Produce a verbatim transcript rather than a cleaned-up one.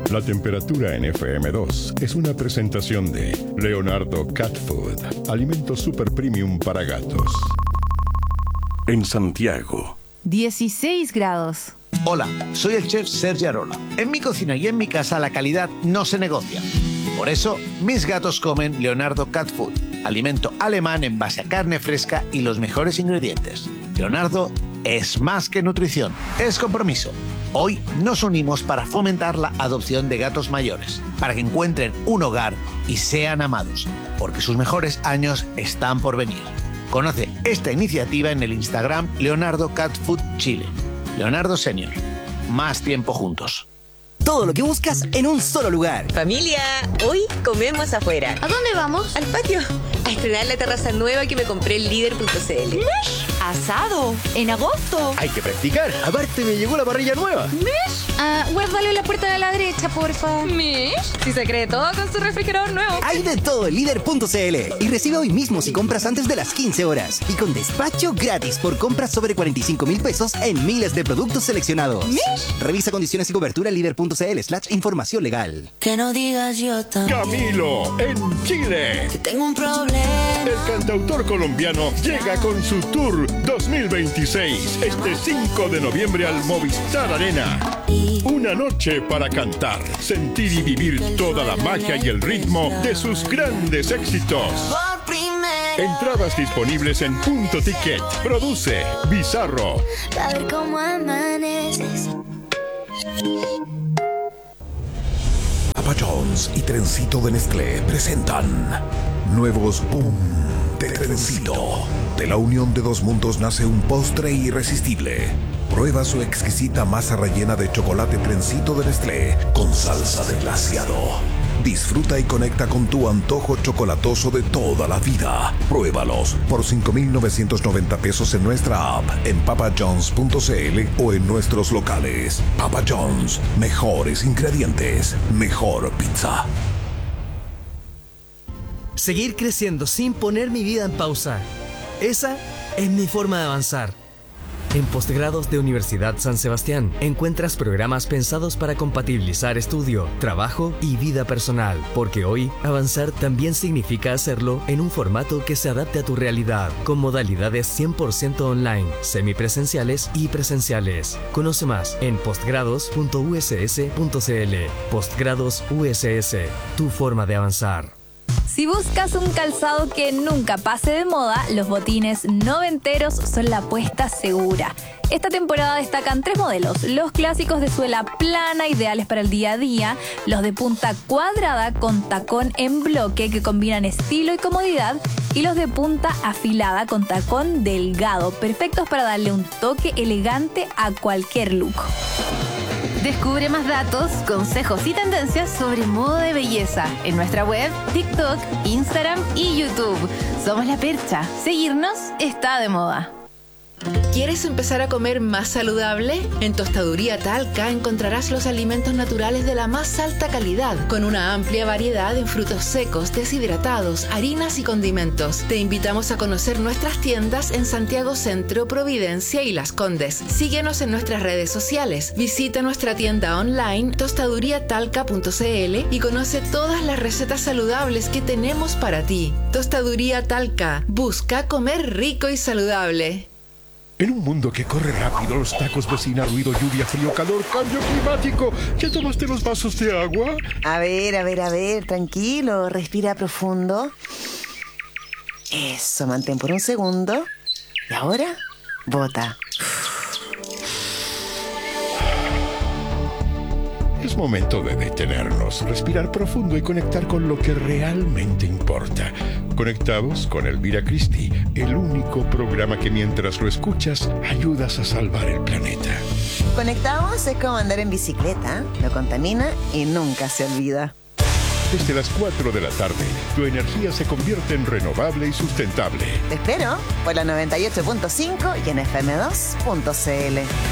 La temperatura en F M dos es una presentación de Leonardo Cat Food, alimento super premium para gatos. En Santiago, dieciséis grados. Hola, soy el chef Sergio Arola. En mi cocina y en mi casa la calidad no se negocia. Por eso, mis gatos comen Leonardo Cat Food, alimento alemán en base a carne fresca y los mejores ingredientes. Leonardo es más que nutrición, es compromiso. Hoy nos unimos para fomentar la adopción de gatos mayores, para que encuentren un hogar y sean amados, porque sus mejores años están por venir. Conoce esta iniciativa en el Instagram Leonardo Cat Food Chile. Leonardo Senior. Más tiempo juntos. Todo lo que buscas en un solo lugar. Familia, hoy comemos afuera. ¿A dónde vamos? Al patio. A estrenar la terraza nueva que me compré en líder punto c l. ¿Asado? ¿En agosto? Hay que practicar. Aparte me llegó la parrilla nueva. ¿Mish? Ah, guárdale la puerta de la derecha, porfa. ¿Mish? Si se cree todo con su refrigerador nuevo. Hay de todo en líder punto c l. Y recibe hoy mismo si compras antes de las quince horas. Y con despacho gratis por compras sobre cuarenta y cinco mil pesos en miles de productos seleccionados. ¿Mish? Revisa condiciones y cobertura en líder punto c l slash información legal. Que no digas yo también. Camilo en Chile. Que tengo un problema. El cantautor colombiano llega con su tour dos mil veintiséis este cinco de noviembre al Movistar Arena. Una noche para cantar, sentir y vivir toda la magia y el ritmo de sus grandes éxitos. Entradas disponibles en Punto Ticket. Produce Bizarro. A ver cómo amaneces. Papa John's y Trencito de Nestlé presentan nuevos Boom de Trencito. De la unión de dos mundos nace un postre irresistible. Prueba su exquisita masa rellena de chocolate Trencito de Nestlé con salsa de glaseado. Disfruta y conecta con tu antojo chocolatoso de toda la vida. Pruébalos por cinco mil novecientos noventa pesos en nuestra app, en papajohns punto c l o en nuestros locales. Papa John's, mejores ingredientes, mejor pizza. Seguir creciendo sin poner mi vida en pausa. Esa es mi forma de avanzar. En Postgrados de Universidad San Sebastián encuentras programas pensados para compatibilizar estudio, trabajo y vida personal, porque hoy avanzar también significa hacerlo en un formato que se adapte a tu realidad, con modalidades cien por ciento online, semipresenciales y presenciales. Conoce más en postgrados punto u s s punto c l. Postgrados U S S, tu forma de avanzar. Si buscas un calzado que nunca pase de moda, los botines noventeros son la apuesta segura. Esta temporada destacan tres modelos: los clásicos de suela plana, ideales para el día a día; los de punta cuadrada con tacón en bloque, que combinan estilo y comodidad; y los de punta afilada con tacón delgado, perfectos para darle un toque elegante a cualquier look. Descubre más datos, consejos y tendencias sobre moda de belleza en nuestra web, TikTok, Instagram y YouTube. Somos La Percha. Seguirnos está de moda. ¿Quieres empezar a comer más saludable? En Tostaduría Talca encontrarás los alimentos naturales de la más alta calidad, con una amplia variedad en frutos secos, deshidratados, harinas y condimentos. Te invitamos a conocer nuestras tiendas en Santiago Centro, Providencia y Las Condes. Síguenos en nuestras redes sociales. Visita nuestra tienda online tostaduría talca punto c l y conoce todas las recetas saludables que tenemos para ti. Tostaduría Talca. Busca comer rico y saludable. En un mundo que corre rápido, los tacos, vecina, ruido, lluvia, frío, calor, cambio climático. ¿Ya tomaste los vasos de agua? A ver, a ver, a ver, tranquilo, respira profundo. Eso, mantén por un segundo. Y ahora, bota. Es momento de detenernos, respirar profundo y conectar con lo que realmente importa. Conectados con Elvira Christie, el único programa que mientras lo escuchas, ayudas a salvar el planeta. Conectados es como andar en bicicleta, no contamina y nunca se olvida. Desde las cuatro de la tarde, tu energía se convierte en renovable y sustentable. Te espero por la noventa y ocho punto cinco y en f m dos punto c l.